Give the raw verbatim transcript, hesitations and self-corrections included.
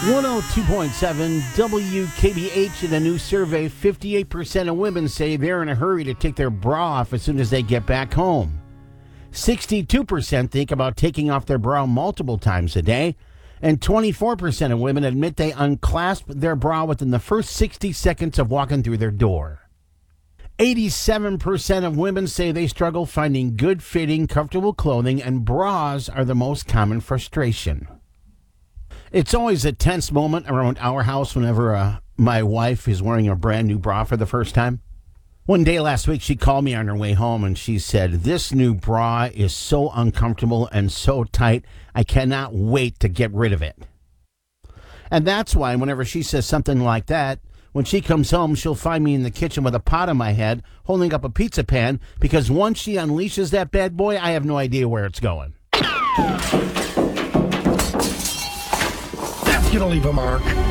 one oh two point seven W K B H. In a new survey, fifty-eight percent of women say they're in a hurry to take their bra off as soon as they get back home. sixty-two percent think about taking off their bra multiple times a day. And twenty-four percent of women admit they unclasp their bra within the first sixty seconds of walking through their door. eighty-seven percent of women say they struggle finding good-fitting, comfortable clothing, and bras are the most common frustration. It's always a tense moment around our house whenever uh, my wife is wearing a brand new bra for the first time. One day last week, she called me on her way home and she said, "This new bra is so uncomfortable and so tight, I cannot wait to get rid of it." And that's why whenever she says something like that, when she comes home, she'll find me in the kitchen with a pot on my head, holding up a pizza pan, because once she unleashes that bad boy, I have no idea where it's going. That's gonna leave a mark.